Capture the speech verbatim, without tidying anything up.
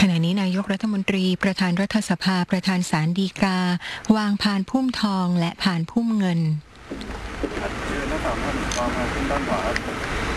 ขณะนี้นายกรัฐมนตรีประธานรัฐสภาประธานศาลฎีกาวางพานพุ่มทองและพานพุ่มเงินเชิญทั้งสามท่านวางพานขึ้นด้านขวา